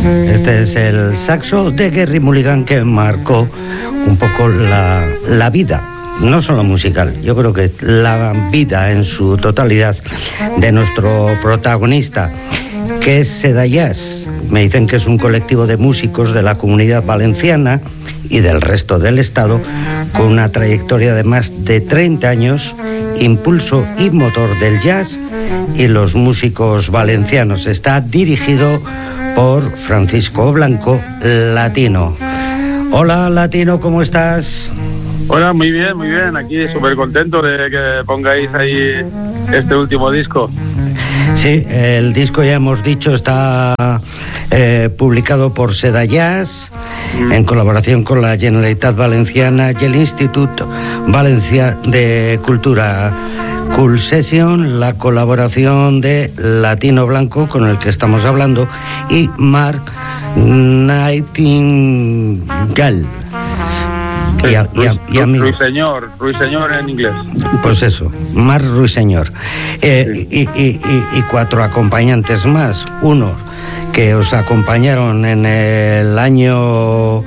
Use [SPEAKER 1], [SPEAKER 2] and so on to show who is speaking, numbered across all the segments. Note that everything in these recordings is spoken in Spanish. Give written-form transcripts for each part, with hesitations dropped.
[SPEAKER 1] Este es el saxo de Gerry Mulligan, que marcó un poco la vida, no solo musical, yo creo que la vida en su totalidad de nuestro protagonista, que es Sedayas. Me dicen que es un colectivo de músicos de la Comunidad Valenciana y del resto del Estado, con una trayectoria de más de 30 años, impulso y motor del jazz y los músicos valencianos. Está dirigido por Francisco Blanco, Latino. Hola, Latino, ¿cómo estás?
[SPEAKER 2] Hola, muy bien, aquí súper contento de que pongáis ahí este último disco.
[SPEAKER 1] Sí, el disco, ya hemos dicho, está publicado por Sedayas en colaboración con la Generalitat Valenciana y el Instituto Valencia de Cultura. Cool Session, la colaboración de Latino Blanco, con el que estamos hablando, y Mark Nightingale.
[SPEAKER 2] Ruiseñor en inglés.
[SPEAKER 1] Pues eso, Marc Ruiseñor. Y 4 acompañantes más. Uno que os acompañaron en el año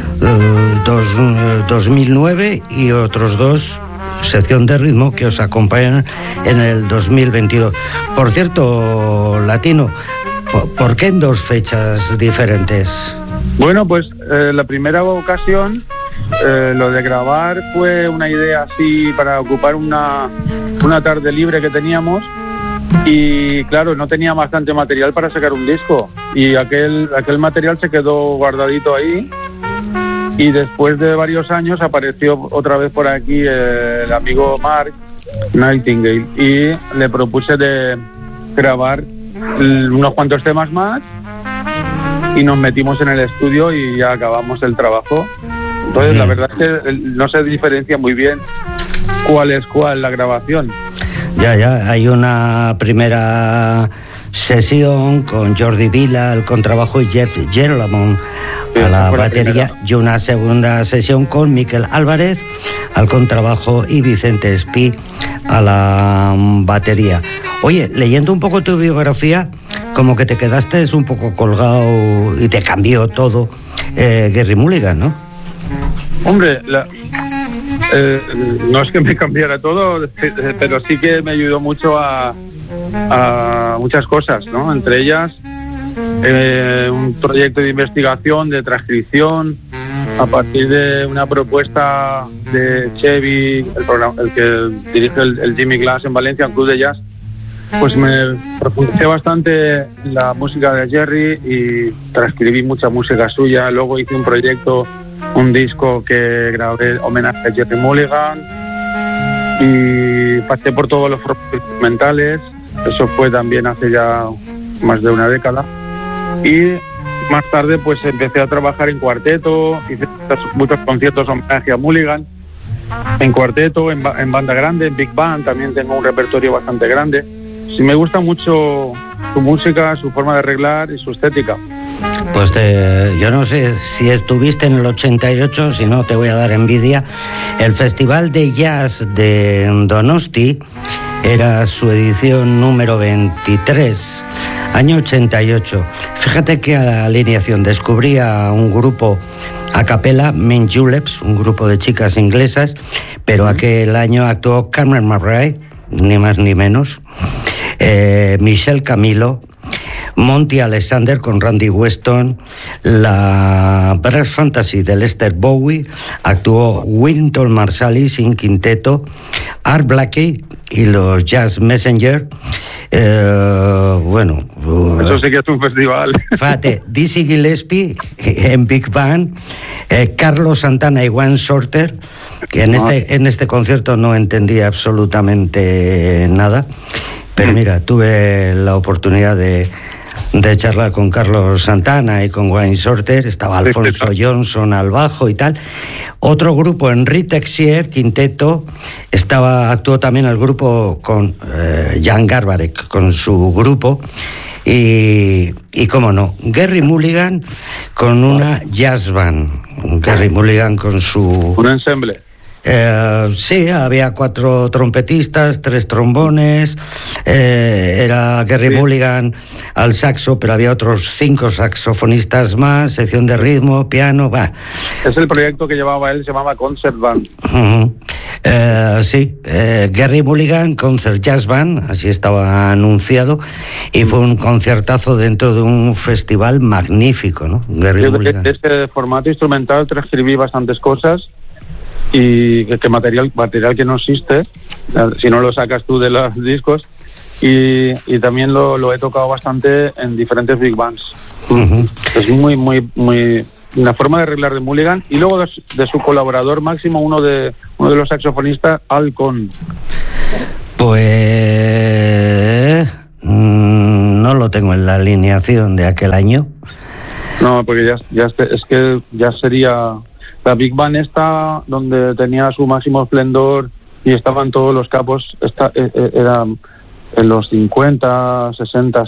[SPEAKER 1] 2009 y otros 2, sección de ritmo, que os acompañan en el 2022. Por cierto, Latino, ¿por qué en 2 fechas diferentes?
[SPEAKER 2] Bueno, pues la primera ocasión, lo de grabar fue una idea así para ocupar una tarde libre que teníamos, y claro, no tenía bastante material para sacar un disco, y aquel material se quedó guardadito ahí, y después de varios años apareció otra vez por aquí el amigo Mark Nightingale, y le propuse de grabar unos cuantos temas más, y nos metimos en el estudio y ya acabamos el trabajo. Entonces, la verdad es que no se diferencia muy bien cuál es cuál la grabación.
[SPEAKER 1] Ya, hay una primera sesión con Jordi Vila al contrabajo y Jeff Gerlamont a la batería, y una segunda sesión con Miquel Álvarez al contrabajo y Vicente Espí a la batería. Oye, leyendo un poco tu biografía, como que te quedaste un poco colgado y te cambió todo Gerry Mulligan, ¿no?
[SPEAKER 2] Hombre, no es que me cambiara todo, pero sí que me ayudó mucho a muchas cosas, ¿no? Entre ellas, un proyecto de investigación, de transcripción, a partir de una propuesta de Chevy, el que dirige el Jimmy Glass en Valencia, un club de jazz. Pues me profundicé bastante en la música de Gerry y transcribí mucha música suya. Luego hice un disco que grabé homenaje a Gerry Mulligan, y pasé por todos los formatos instrumentales. Eso fue también hace ya más de una década. Y más tarde pues empecé a trabajar en cuarteto, hice muchos conciertos homenaje a Mulligan, en cuarteto, en banda grande, en big band. También tengo un repertorio bastante grande. Sí, me gusta mucho su música, su forma de arreglar y su estética.
[SPEAKER 1] Pues yo no sé si estuviste en el 88, si no te voy a dar envidia. El Festival de Jazz de Donosti era su edición número 23, año 88. Fíjate que a la alineación descubrí a un grupo a capella, Men Juleps, un grupo de chicas inglesas, pero aquel año actuó Carmen Murray, ni más ni menos, Michelle Camilo, Monty Alexander con Randy Weston, la Brass Fantasy de Lester Bowie, actuó Wynton Marsalis sin quinteto, Art Blakey y los Jazz Messenger.
[SPEAKER 2] Eso sí que es un festival.
[SPEAKER 1] Fíjate, Dizzy Gillespie en Big Band, Carlos Santana y Wayne Shorter, que en este concierto no entendía absolutamente nada, pero mira, tuve la oportunidad de charlar con Carlos Santana y con Wayne Shorter. Estaba Alfonso Johnson al bajo y tal. Otro grupo, Henri Texier, quinteto, actuó también el grupo con Jan Garbarek, con su grupo. Y cómo no, Gerry Mulligan con una jazz band. Gerry Mulligan con su...
[SPEAKER 2] Un ensemble.
[SPEAKER 1] Sí, había 4 trompetistas, 3 trombones, era Gerry Mulligan al saxo, pero había otros 5 saxofonistas más, sección de ritmo, piano, va.
[SPEAKER 2] Es el proyecto que llevaba él, se llamaba Concert Band.
[SPEAKER 1] Sí, Gerry Mulligan Concert Jazz Band, así estaba anunciado, y fue un conciertazo dentro de un festival magnífico, ¿no? Gerry Mulligan.
[SPEAKER 2] De este formato instrumental transcribí bastantes cosas, y que material que no existe, si no lo sacas tú de los discos, y también lo he tocado bastante en diferentes big bands. Es muy una forma de arreglar de Mulligan, y luego de su colaborador máximo, uno de los saxofonistas, Al Cohn.
[SPEAKER 1] Pues no lo tengo en la alineación de aquel año.
[SPEAKER 2] No, porque es que ya sería la Big Band esta, donde tenía su máximo esplendor y estaban todos los capos, era en los 50, 60.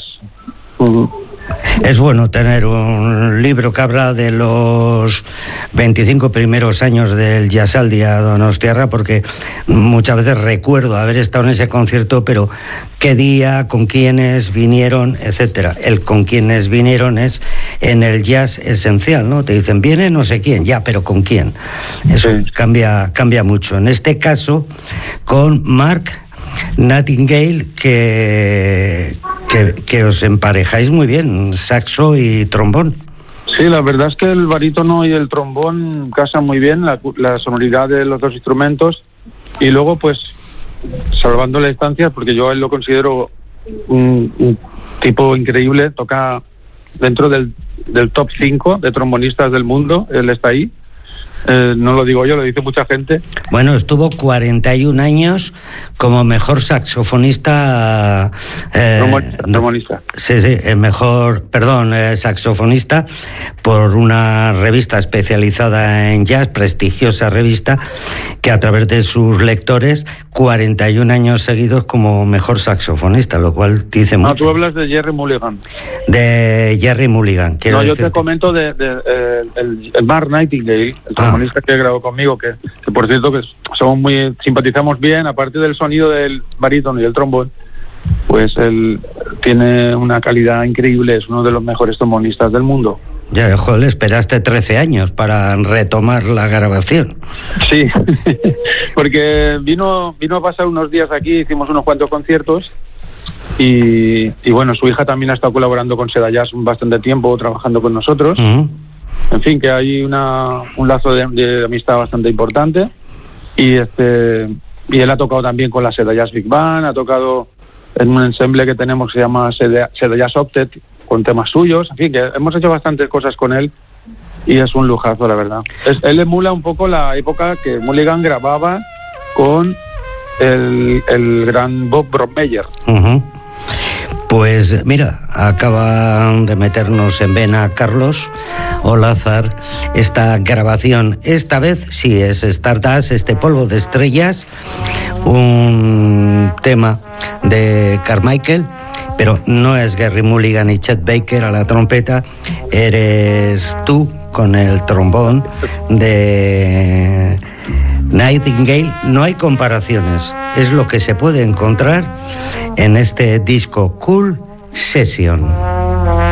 [SPEAKER 1] Es bueno tener un libro que habla de los 25 primeros años del Jazzaldia Donostiarra, porque muchas veces recuerdo haber estado en ese concierto, pero qué día, con quiénes vinieron, etcétera. El con quiénes vinieron es en el jazz esencial, ¿no? Te dicen, viene no sé quién, ya, pero ¿con quién? Eso sí. cambia mucho. En este caso, con Mark Nightingale, que os emparejáis muy bien, saxo y trombón.
[SPEAKER 2] Sí, la verdad es que el barítono y el trombón casan muy bien, la sonoridad de los dos instrumentos, y luego pues salvando la distancia, porque yo a él lo considero un tipo increíble, toca dentro del top 5 de trombonistas del mundo, él está ahí. No lo digo yo, lo dice mucha gente.
[SPEAKER 1] Bueno, estuvo 41 años como mejor saxofonista.
[SPEAKER 2] Trombonista.
[SPEAKER 1] Sí, el mejor, saxofonista por una revista especializada en jazz, prestigiosa revista, que a través de sus lectores, 41 años seguidos como mejor saxofonista, lo cual dice mucho.
[SPEAKER 2] No, tú hablas de Gerry Mulligan.
[SPEAKER 1] De Gerry Mulligan, quiero decirte.
[SPEAKER 2] Yo te comento el Mark Nightingale, el trombonista que grabó conmigo, que por cierto que simpatizamos bien, aparte del sonido del barítono y el trombón, pues él tiene una calidad increíble, es uno de los mejores trombonistas del mundo.
[SPEAKER 1] Ya, joder, esperaste 13 años para retomar la grabación.
[SPEAKER 2] Sí, porque vino a pasar unos días aquí, hicimos unos cuantos conciertos, y bueno, su hija también ha estado colaborando con Seda Jazz bastante tiempo, trabajando con nosotros. En fin, que hay un lazo de amistad bastante importante, y él ha tocado también con la Seda Jazz Big Band, ha tocado en un ensemble que tenemos que se llama Seda Jazz Octet, con temas suyos, en fin, que hemos hecho bastantes cosas con él, y es un lujazo, la verdad. Él emula un poco la época que Mulligan grababa con el gran Bob Brockmeyer.
[SPEAKER 1] Pues mira, acaban de meternos en vena Carlos Olazar esta grabación. Esta vez sí es Stardust, este polvo de estrellas, un tema de Carmichael, pero no es Gerry Mulligan y Chet Baker a la trompeta, eres tú con el trombón de Nightingale. No hay comparaciones, es lo que se puede encontrar en este disco Cool Session.